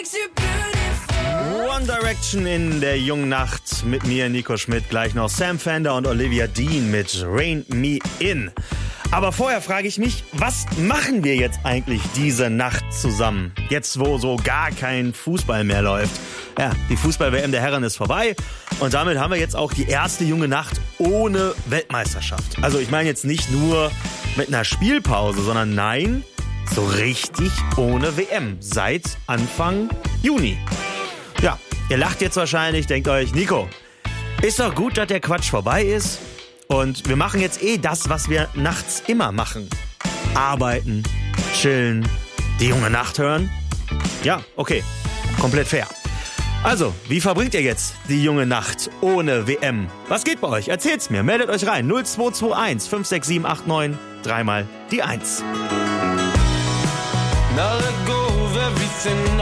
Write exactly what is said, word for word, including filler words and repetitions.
One Direction in der jungen Nacht mit mir, Nico Schmidt, gleich noch Sam Fender und Olivia Dean mit Rain Me In. Aber vorher frage ich mich, was machen wir jetzt eigentlich diese Nacht zusammen? Jetzt, wo so gar kein Fußball mehr läuft. Ja, die Fußball-W M der Herren ist vorbei und damit haben wir jetzt auch die erste junge Nacht ohne Weltmeisterschaft. Also ich meine jetzt nicht nur mit einer Spielpause, sondern nein, so richtig ohne W M seit Anfang Juni. Ja, ihr lacht jetzt wahrscheinlich, denkt euch, Nico, ist doch gut, dass der Quatsch vorbei ist. Und wir machen jetzt eh das, was wir nachts immer machen. Arbeiten, chillen, die junge Nacht hören. Ja, okay, komplett fair. Also, wie verbringt ihr jetzt die junge Nacht ohne W M? Was geht bei euch? Erzählt's mir, meldet euch rein. null zwei zwei eins fünf sechs sieben acht neun, dreimal die eins. Now let go of everything